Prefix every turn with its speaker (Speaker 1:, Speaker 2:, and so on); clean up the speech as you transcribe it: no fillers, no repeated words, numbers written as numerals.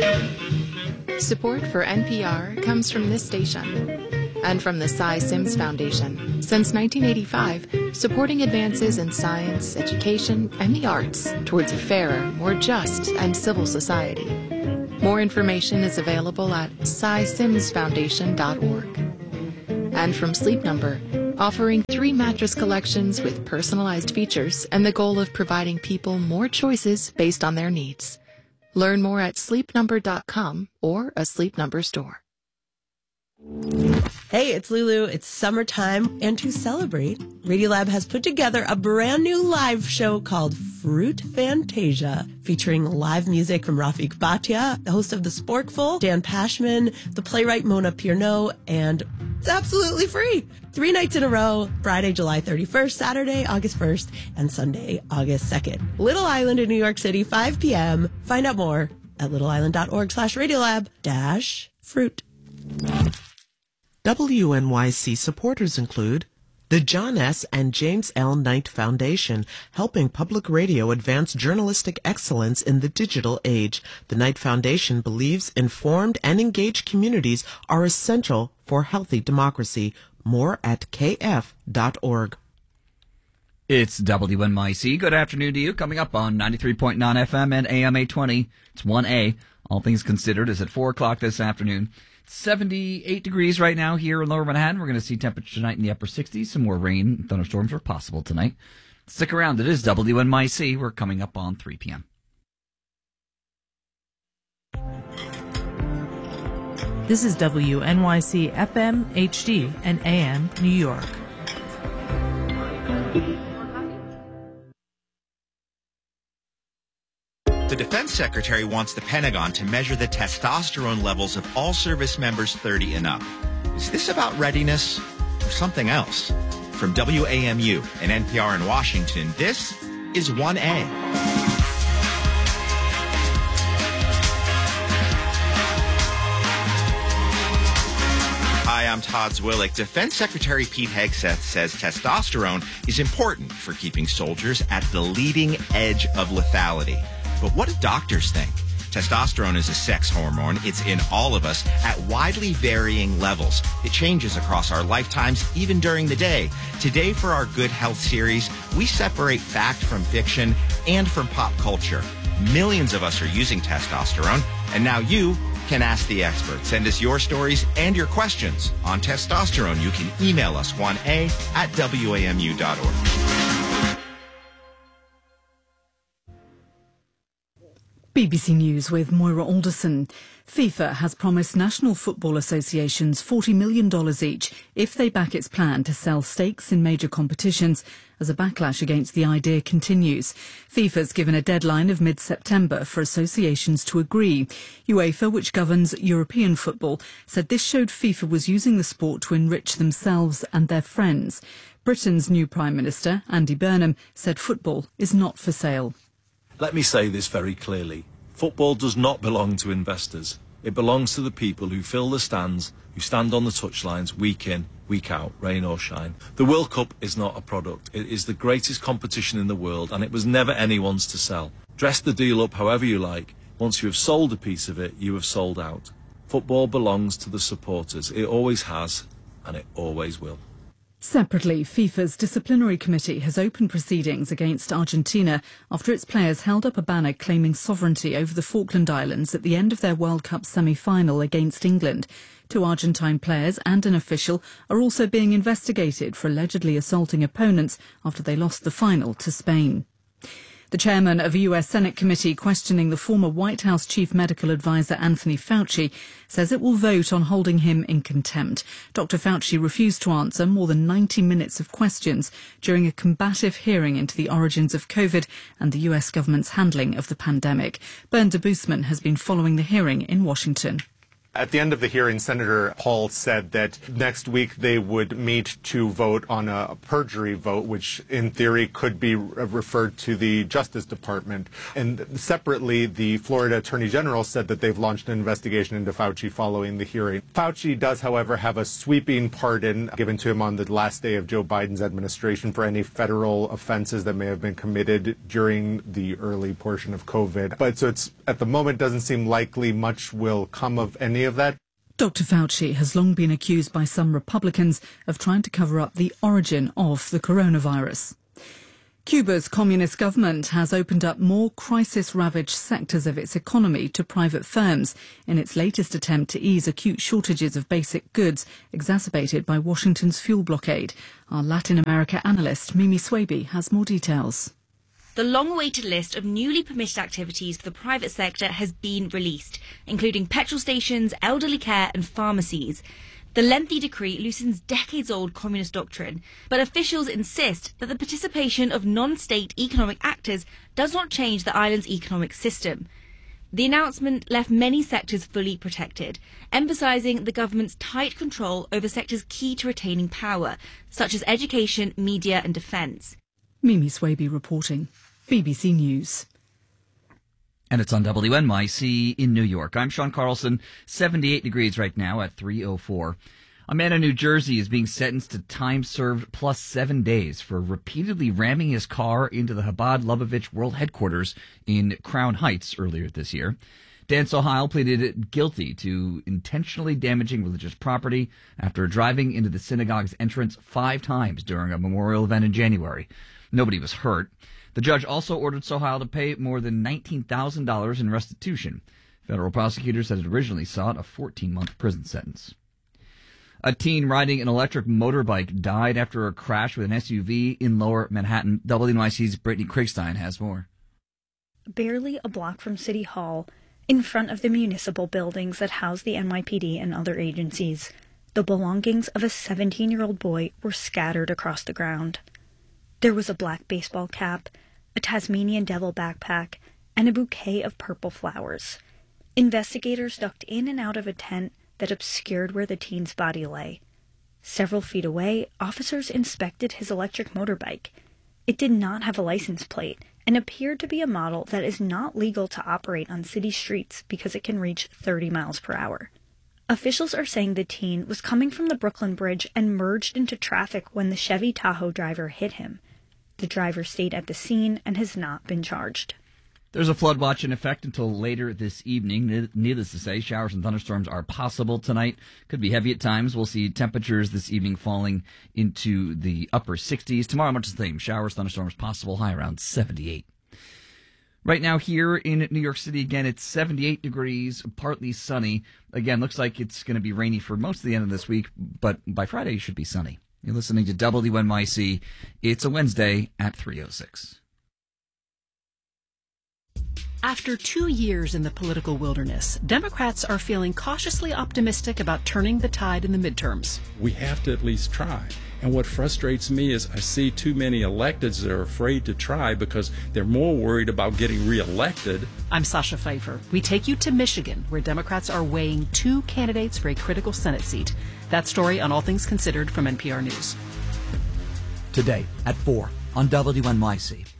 Speaker 1: Support for NPR comes from this station and from the Cy Sims Foundation. Since 1985, supporting advances in science, education, and the arts towards a fairer, more just, and civil society. More information is available at cysimsfoundation.org. And from Sleep Number, offering 3 mattress collections with personalized features and the goal of providing people more choices based on their needs. Learn more at sleepnumber.com or a Sleep Number store.
Speaker 2: Hey, it's Lulu. It's summertime, and to celebrate, Radiolab has put together a brand new live show called Fruit Fantasia, featuring live music from Rafik Bhatia, the host of The Sporkful, Dan Pashman, the playwright Mona Pierno, and it's absolutely free. 3 nights in a row, Friday, July 31st, Saturday, August 1st, and Sunday, August 2nd. Little Island in New York City, 5 p.m. Find out more at littleisland.org/Radiolab-fruit.
Speaker 3: WNYC supporters include the John S. and James L. Knight Foundation, helping public radio advance journalistic excellence in the digital age. The Knight Foundation believes informed and engaged communities are essential for healthy democracy. More at kf.org.
Speaker 4: It's WNYC. Good afternoon to you. Coming up on 93.9 FM and AM 820. It's 1A. All things considered is at 4 o'clock this afternoon. 78 degrees right now here in Lower Manhattan. We're going to see temperature tonight in the upper 60s. Some more rain and thunderstorms are possible tonight. Stick around. It is WNYC. We're coming up on 3 p.m.
Speaker 5: This is WNYC FM, HD, and AM New York.
Speaker 6: The Defense Secretary wants the Pentagon to measure the testosterone levels of all service members 30 and up. Is this about readiness or something else? From WAMU and NPR in Washington, this is 1A. Hi, I'm Todd Zwillich. Defense Secretary Pete Hegseth says testosterone is important for keeping soldiers at the leading edge of lethality. But what do doctors think? Testosterone is a sex hormone. It's in all of us at widely varying levels. It changes across our lifetimes, even during the day. Today, for our Good Health series, we separate fact from fiction and from pop culture. Millions of us are using testosterone, and now you can ask the experts. Send us your stories and your questions on testosterone. You can email us 1a@wamu.org.
Speaker 7: BBC News with Moira Alderson. FIFA has promised national football associations $40 million each if they back its plan to sell stakes in major competitions as a backlash against the idea continues. FIFA's given a deadline of mid-September for associations to agree. UEFA, which governs European football, said this showed FIFA was using the sport to enrich themselves and their friends. Britain's new Prime Minister, Andy Burnham, said football is not for sale.
Speaker 8: Let me say this very clearly. Football does not belong to investors. It belongs to the people who fill the stands, who stand on the touchlines week in, week out, rain or shine. The World Cup is not a product. It is the greatest competition in the world, and it was never anyone's to sell. Dress the deal up however you like. Once you have sold a piece of it, you have sold out. Football belongs to the supporters. It always has, and it always will.
Speaker 7: Separately, FIFA's disciplinary committee has opened proceedings against Argentina after its players held up a banner claiming sovereignty over the Falkland Islands at the end of their World Cup semi-final against England. 2 Argentine players and an official are also being investigated for allegedly assaulting opponents after they lost the final to Spain. The chairman of a US Senate committee questioning the former White House chief medical advisor Anthony Fauci says it will vote on holding him in contempt. Dr. Fauci refused to answer more than 90 minutes of questions during a combative hearing into the origins of COVID and the US government's handling of the pandemic. Bern de Boosman has been following the hearing in Washington.
Speaker 9: At the end of the hearing, Senator Paul said that next week they would meet to vote on a perjury vote, which in theory could be referred to the Justice Department. And separately, the Florida Attorney General said that they've launched an investigation into Fauci following the hearing. Fauci does, however, have a sweeping pardon given to him on the last day of Joe Biden's administration for any federal offenses that may have been committed during the early portion of COVID. But so it's at the moment doesn't seem likely much will come of any of that.
Speaker 7: Dr. Fauci has long been accused by some Republicans of trying to cover up the origin of the coronavirus. Cuba's communist government has opened up more crisis-ravaged sectors of its economy to private firms in its latest attempt to ease acute shortages of basic goods exacerbated by Washington's fuel blockade. Our Latin America analyst, Mimi Swaby, has more details.
Speaker 10: The long-awaited list of newly permitted activities for the private sector has been released, including petrol stations, elderly care and pharmacies. The lengthy decree loosens decades-old communist doctrine, but officials insist that the participation of non-state economic actors does not change the island's economic system. The announcement left many sectors fully protected, emphasising the government's tight control over sectors key to retaining power, such as education, media and defence.
Speaker 7: Mimi Swaby reporting. BBC News.
Speaker 4: And it's on WNYC in New York. I'm Sean Carlson, 78 degrees right now at 3:04. A man in New Jersey is being sentenced to time served plus 7 days for repeatedly ramming his car into the Chabad Lubavitch World Headquarters in Crown Heights earlier this year. Dan Sohail pleaded guilty to intentionally damaging religious property after driving into the synagogue's entrance 5 times during a memorial event in January. Nobody was hurt. The judge also ordered Sohail to pay more than $19,000 in restitution. Federal prosecutors had originally sought a 14-month prison sentence. A teen riding an electric motorbike died after a crash with an SUV in Lower Manhattan. WNYC's Brittany Kriegstein has more.
Speaker 11: Barely a block from City Hall, in front of the municipal buildings that house the NYPD and other agencies, the belongings of a 17-year-old boy were scattered across the ground. There was a black baseball cap, a Tasmanian devil backpack, and a bouquet of purple flowers. Investigators ducked in and out of a tent that obscured where the teen's body lay. Several feet away, officers inspected his electric motorbike. It did not have a license plate and appeared to be a model that is not legal to operate on city streets because it can reach 30 miles per hour. Officials are saying the teen was coming from the Brooklyn Bridge and merged into traffic when the Chevy Tahoe driver hit him. The driver stayed at the scene and has not been charged.
Speaker 4: There's a flood watch in effect until later this evening. Needless to say, showers and thunderstorms are possible tonight. Could be heavy at times. We'll see temperatures this evening falling into the upper 60s. Tomorrow, much the same. Showers, thunderstorms possible, high around 78. Right now here in New York City, again, it's 78 degrees, partly sunny. Again, looks like it's going to be rainy for most of the end of this week, but by Friday it should be sunny. You're listening to WNYC. It's a Wednesday at 3:06.
Speaker 12: After 2 years in the political wilderness, Democrats are feeling cautiously optimistic about turning the tide in the midterms.
Speaker 13: We have to at least try. And what frustrates me is I see too many electeds that are afraid to try because they're more worried about getting reelected.
Speaker 12: I'm Sasha Pfeiffer. We take you to Michigan, where Democrats are weighing 2 candidates for a critical Senate seat. That story on All Things Considered from NPR News.
Speaker 14: Today at 4 on WNYC.